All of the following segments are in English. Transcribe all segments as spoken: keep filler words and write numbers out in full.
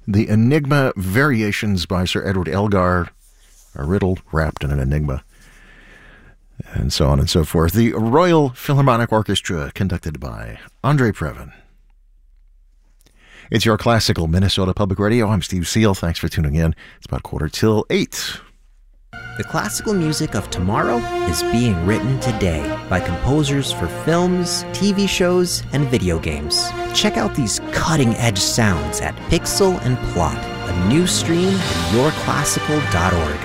The Enigma Variations by Sir Edward Elgar, a riddle wrapped in an enigma, and so on and so forth. The Royal Philharmonic Orchestra, conducted by Andre Previn. It's your classical Minnesota Public Radio. I'm Steve Seal. Thanks for tuning in. It's about quarter till eight. The classical music of tomorrow is being written today by composers for films, T V shows, and video games. Check out these cutting-edge sounds at Pixel and Plot, a new stream at your classical dot org.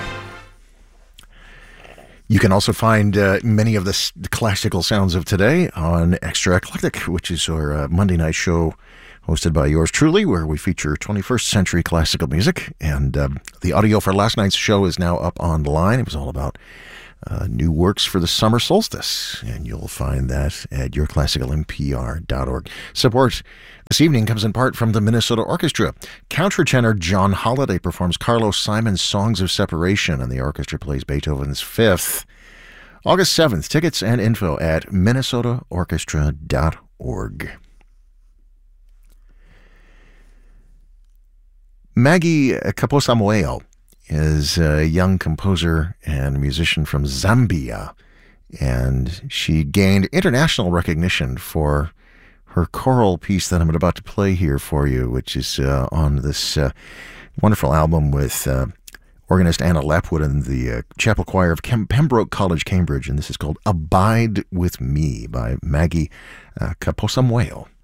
You can also find uh, many of the, s- the classical sounds of today on Extra Eclectic, which is our uh, Monday night show hosted by yours truly, where we feature twenty-first century classical music. And uh, the audio for last night's show is now up online. It was all about uh, new works for the summer solstice, and you'll find that at your classical n p r dot org. Support this evening comes in part from the Minnesota Orchestra. Countertenor John Holliday performs Carlos Simon's Songs of Separation, and the orchestra plays Beethoven's Fifth. August seventh. Tickets and info at minnesota orchestra dot org. Maggie Kaposamoeo is a young composer and musician from Zambia, and she gained international recognition for her choral piece that I'm about to play here for you, which is uh, on this uh, wonderful album with uh, organist Anna Lapwood and the uh, chapel choir of Kem- Pembroke College, Cambridge, and this is called Abide With Me by Maggie uh, Kaposamoeo.